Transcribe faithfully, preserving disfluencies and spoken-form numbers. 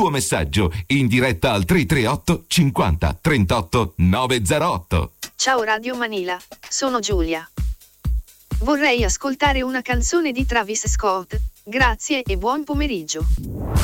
tuo messaggio in diretta al tre tre otto cinquanta trentotto novecentootto. Ciao Radio Manila, sono Giulia. Vorrei ascoltare una canzone di Travis Scott. Grazie e buon pomeriggio.